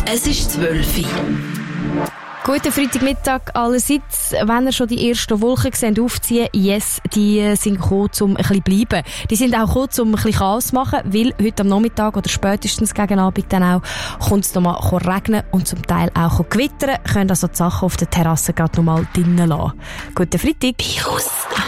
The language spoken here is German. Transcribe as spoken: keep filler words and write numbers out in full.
Es ist zwölf Uhr. Guten Freitagmittag allerseits. Wenn ihr schon die ersten Wolken seht aufziehen, yes, die sind gekommen, um ein bisschen zu bleiben. Die sind auch gekommen, um ein bisschen Chaos zu machen, weil heute am Nachmittag oder spätestens gegen Abend dann auch kommt es nochmal regnen und zum Teil auch gewittern. Könnt also die Sachen auf der Terrasse gerade nochmal drinnen lassen. Guten Freitag. Virus.